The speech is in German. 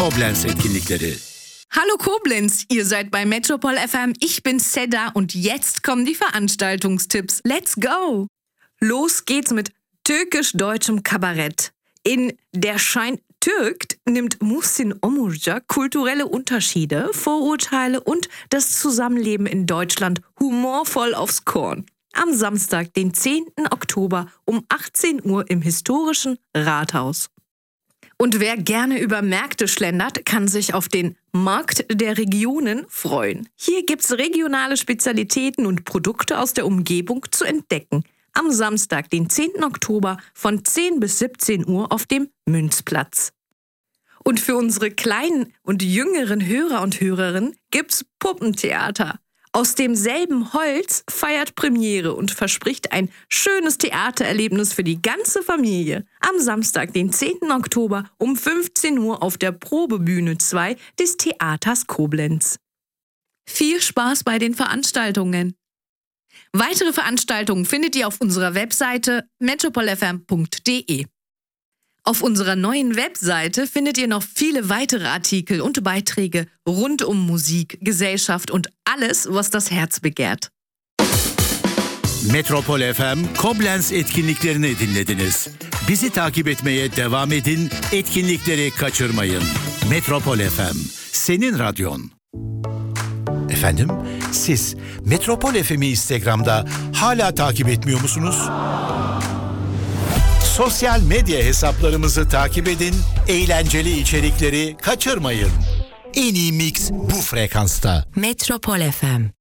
Koblenz etkinlikleri. Hallo Koblenz, ihr seid bei Metropol FM, ich bin Seda und jetzt kommen die Veranstaltungstipps. Let's go! Los geht's mit türkisch-deutschem Kabarett. In Der Schein Türkt nimmt Muhsin Omurca kulturelle Unterschiede, Vorurteile und das Zusammenleben in Deutschland humorvoll aufs Korn. Am Samstag, den 10. Oktober um 18 Uhr im historischen Rathaus. Und wer gerne über Märkte schlendert, kann sich auf den Markt der Regionen freuen. Hier gibt's regionale Spezialitäten und Produkte aus der Umgebung zu entdecken. Am Samstag, den 10. Oktober von 10 bis 17 Uhr auf dem Münzplatz. Und für unsere kleinen und jüngeren Hörer und Hörerinnen gibt's Puppentheater. Aus demselben Holz feiert Premiere und verspricht ein schönes Theatererlebnis für die ganze Familie. Am Samstag, den 10. Oktober um 15 Uhr auf der Probebühne 2 des Theaters Koblenz. Viel Spaß bei den Veranstaltungen! Weitere Veranstaltungen findet ihr auf unserer Webseite metropolfm.de. Auf unserer neuen Webseite findet ihr noch viele weitere Artikel und Beiträge rund um Musik, Gesellschaft und alles, was das Herz begehrt. Metropol FM Koblenz etkinliklerini dinlediniz. Bizi takip etmeye devam edin, etkinlikleri kaçırmayın. Metropol FM, senin radyon. Efendim, siz Metropol FM'i Instagram'da hala takip etmiyor musunuz? Sosyal medya hesaplarımızı takip edin, eğlenceli içerikleri kaçırmayın. En iyi mix bu frekansta. Metropol FM.